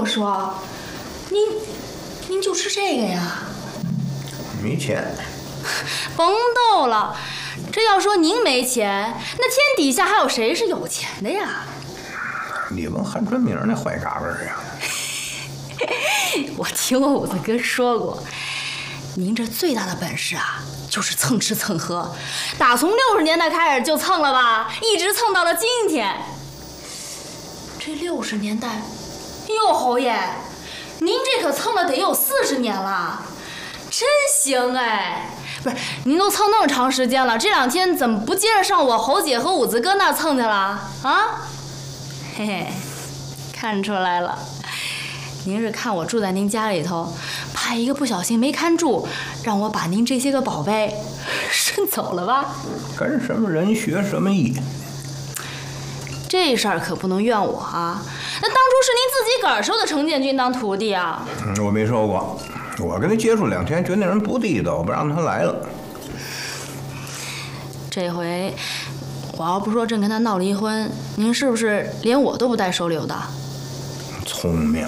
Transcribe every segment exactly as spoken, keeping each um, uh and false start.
说，您您就吃这个呀？ 没钱。 甭逗了，这要说您没钱，那天底下还有谁是有钱的呀？ 你问韩春明那坏嘎巴呀？ 我听我五子哥说过，您这最大的本事啊，就是蹭吃蹭喝，打从六十年代开始就蹭了吧，一直蹭到了今天。这六十年代，哟侯爷，您这可蹭了得有四十年了，真行哎！不是，您都蹭那么长时间了，这两天怎么不接着上我侯姐和五子哥那蹭去了啊？嘿嘿，看出来了。您是看我住在您家里头，怕一个不小心没看住，让我把您这些个宝贝顺走了吧？ 跟什么人学什么艺， 这事儿可不能怨我啊！那当初是您自己个儿收的程建军当徒弟啊？ 嗯，我没收过，我跟他接触两天，觉得那人不地道，不让他来了。 这回我要不说正跟他闹离婚，您是不是连我都不带收留的？ 聪明。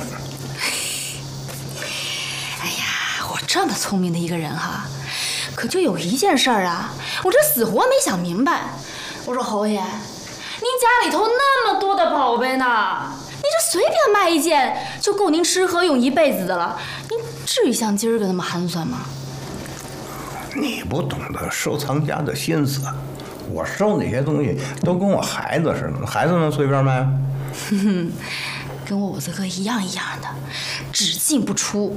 这么聪明的一个人哈，可就有一件事儿啊，我这死活没想明白。我说侯爷，您家里头那么多的宝贝呢，你这随便卖一件就够您吃喝用一辈子的了，您至于像今儿个那么寒酸吗？ 你不懂得收藏家的心思，我收那些东西都跟我孩子似的，孩子能随便卖？ 哼哼，跟我五子哥一样一样的，只进不出。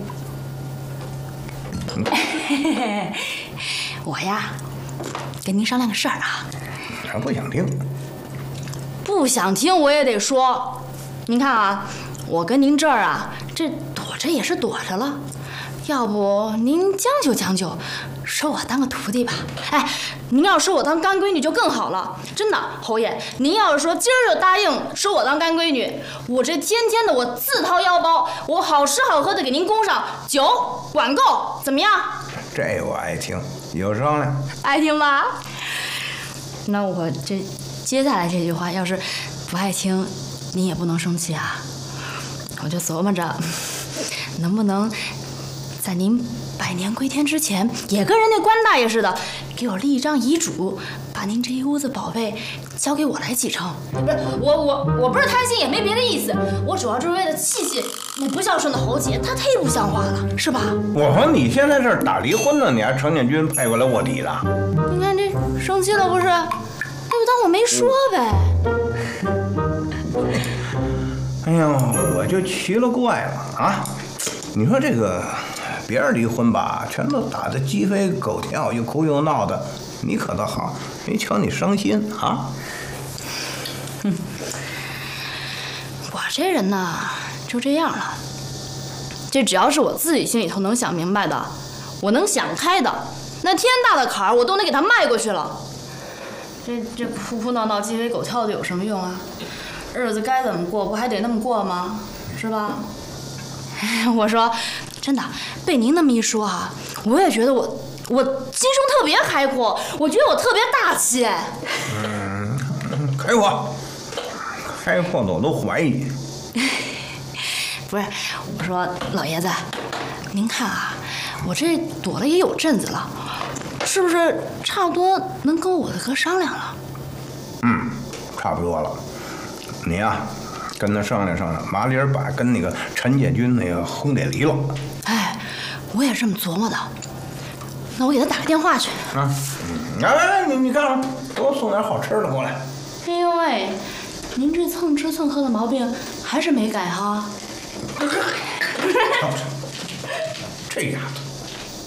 我呀，跟您商量个事儿啊。 还不想听？ 不想听我也得说。您看啊，我跟您这儿啊，这躲着也是躲着了，要不您将就将就，收我当个徒弟吧。哎，您要收我当干闺女就更好了，真的，侯爷，您要是说今儿就答应收我当干闺女，我这天天的我自掏腰包，我好吃好喝的给您供上酒管够，怎么样？ 这我爱听，有商量。 爱听吧？那我这接下来这句话要是不爱听，您也不能生气啊。我就琢磨着，能不能在您百年归天之前，也跟人家关大爷似的，给我立一张遗嘱，把您这一屋子宝贝交给我来继承。不是我我我不是贪心，也没别的意思，我主要就是为了气气那不孝顺的侯姐，她忒不像话了，是吧？ 我说你现在这儿打离婚呢，你还程建军派过来卧底的？ 你看这生气了不是？那就当我没说呗。 哎呦，我就奇了怪了啊！你说这个别人离婚吧，全都打得鸡飞狗跳，又哭又闹的，你可倒好，没瞧你伤心啊！ 嗯，我这人呢就这样了。这只要是我自己心里头能想明白的，我能想开的，那天大的坎儿我都能给他迈过去了。这这哭哭闹闹、鸡飞狗跳的有什么用啊？日子该怎么过，不还得那么过吗？是吧？我说，真的，被您那么一说啊，我也觉得我我心胸特别开阔，我觉得我特别大气。 嗯，开阔，开阔的我都怀疑。 不是，我说老爷子，您看啊，我这躲了也有阵子了，是不是差不多能跟我的哥商量了？ 嗯，差不多了。你呀、啊，跟他商量商量，麻利儿把跟那个陈建军那个婚给离了。 哎，我也这么琢磨的。那我给他打个电话去。 啊，嗯，来来来，你你干什么？给我送点好吃的过来。 哎呦喂，您这蹭吃蹭喝的毛病还是没改哈？ 这丫头。